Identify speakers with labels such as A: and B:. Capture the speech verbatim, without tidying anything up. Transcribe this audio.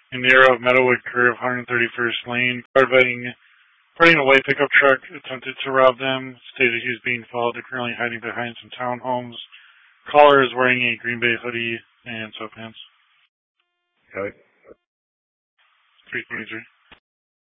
A: In the area of Meadowwood Curve, one hundred thirty-first Lane, fighting, fighting a white pickup truck attempted to rob them. Stated he was being followed. They're currently hiding behind some townhomes. Caller is wearing a Green Bay hoodie and sweatpants.
B: Okay.
A: three twenty-three.